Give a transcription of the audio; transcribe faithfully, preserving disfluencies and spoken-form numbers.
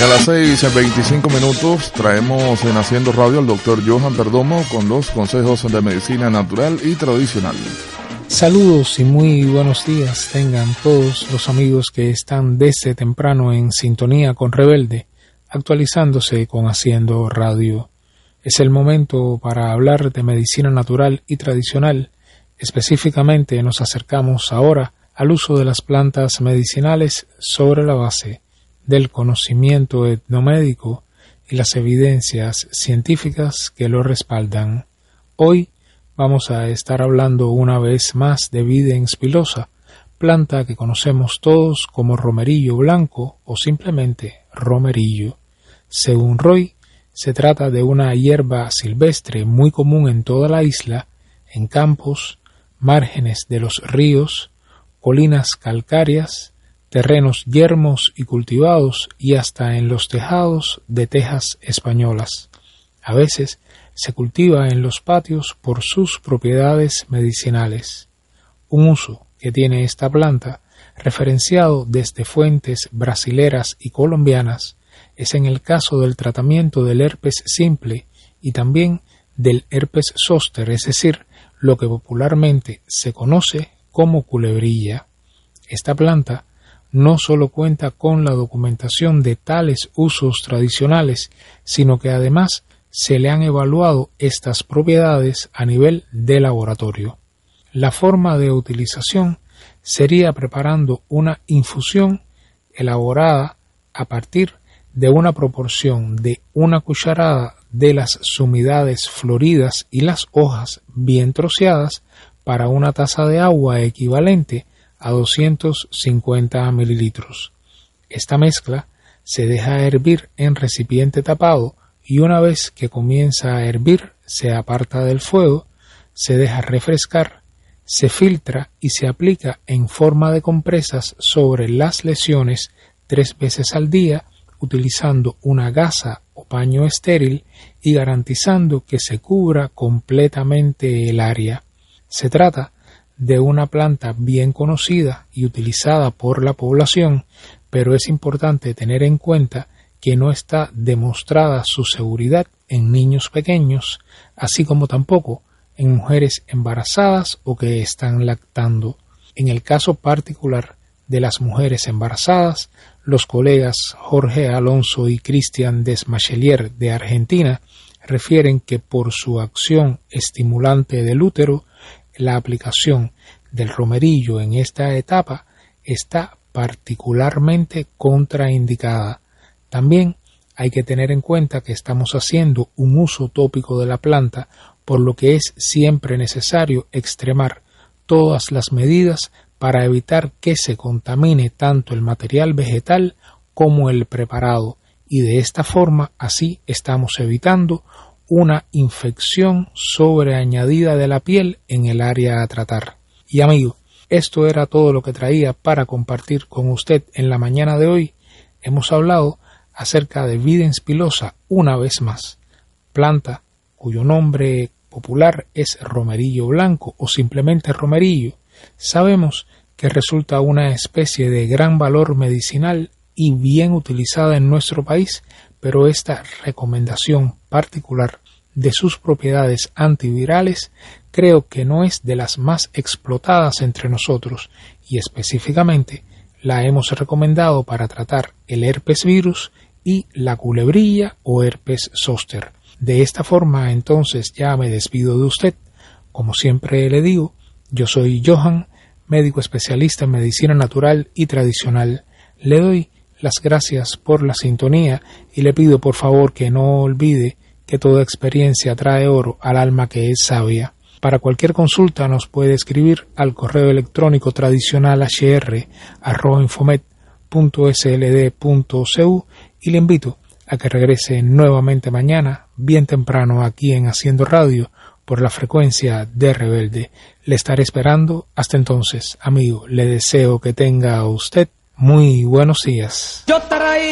Y a las seis veinticinco minutos traemos en Haciendo Radio al doctor Johan Perdomo con los consejos de medicina natural y tradicional. Saludos y muy buenos días tengan todos los amigos que están desde temprano en sintonía con Rebelde, actualizándose con Haciendo Radio. Es el momento para hablar de medicina natural y tradicional. Específicamente nos acercamos ahora al uso de las plantas medicinales sobre la base del conocimiento etnomédico y las evidencias científicas que lo respaldan. Hoy vamos a estar hablando una vez más de Videns pilosa, planta que conocemos todos como romerillo blanco o simplemente romerillo. Según Roy, se trata de una hierba silvestre muy común en toda la isla, en campos, márgenes de los ríos, colinas calcáreas, terrenos yermos y cultivados y hasta en los tejados de tejas españolas. A veces se cultiva en los patios por sus propiedades medicinales. Un uso que tiene esta planta, referenciado desde fuentes brasileras y colombianas, es en el caso del tratamiento del herpes simple y también del herpes zóster, es decir, lo que popularmente se conoce como culebrilla. Esta planta no solo cuenta con la documentación de tales usos tradicionales, sino que además se le han evaluado estas propiedades a nivel de laboratorio. La forma de utilización sería preparando una infusión elaborada a partir de una proporción de una cucharada de las sumidades floridas y las hojas bien troceadas para una taza de agua equivalente a doscientos cincuenta mililitros. Esta mezcla se deja hervir en recipiente tapado y una vez que comienza a hervir se aparta del fuego, se deja refrescar, se filtra y se aplica en forma de compresas sobre las lesiones tres veces al día utilizando una gasa o paño estéril y garantizando que se cubra completamente el área. Se trata de una planta bien conocida y utilizada por la población, pero es importante tener en cuenta que no está demostrada su seguridad en niños pequeños, así como tampoco en mujeres embarazadas o que están lactando. En el caso particular de las mujeres embarazadas, los colegas Jorge Alonso y Cristian Desmachelier de Argentina refieren que por su acción estimulante del útero, la aplicación del romerillo en esta etapa está particularmente contraindicada. También hay que tener en cuenta que estamos haciendo un uso tópico de la planta, por lo que es siempre necesario extremar todas las medidas para evitar que se contamine tanto el material vegetal como el preparado, y de esta forma así estamos evitando una infección sobreañadida de la piel en el área a tratar. Y amigo, esto era todo lo que traía para compartir con usted en la mañana de hoy. Hemos hablado acerca de Videns pilosa una vez más, planta cuyo nombre popular es romerillo blanco o simplemente romerillo. Sabemos que resulta una especie de gran valor medicinal y bien utilizada en nuestro país, pero esta recomendación particular de sus propiedades antivirales creo que no es de las más explotadas entre nosotros y específicamente la hemos recomendado para tratar el herpes virus y la culebrilla o herpes zóster. De esta forma entonces ya me despido de usted. Como siempre le digo, yo soy Johan, médico especialista en medicina natural y tradicional. Le doy las gracias por la sintonía y le pido por favor que no olvide que toda experiencia trae oro al alma que es sabia. Para cualquier consulta nos puede escribir al correo electrónico tradicional hr arroba infomed punto sld punto cu y le invito a que regrese nuevamente mañana bien temprano aquí en Haciendo Radio por la frecuencia de Rebelde. Le estaré esperando. Hasta entonces, amigo, le deseo que tenga usted muy buenos días. Yo